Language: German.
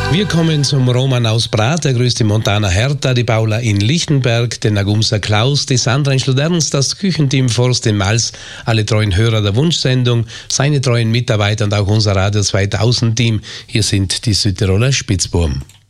Wir kommen zum Roman aus Brat, der grüßt die Montana Hertha, die Paula in Lichtenberg, den Nagumsa Klaus, die Sandra in Schluderns, das Küchenteam Forst in Mals, alle treuen Hörer der Wunschsendung, seine treuen Mitarbeiter und auch unser Radio 2000 Team. Hier sind die Südtiroler Spitzbuben.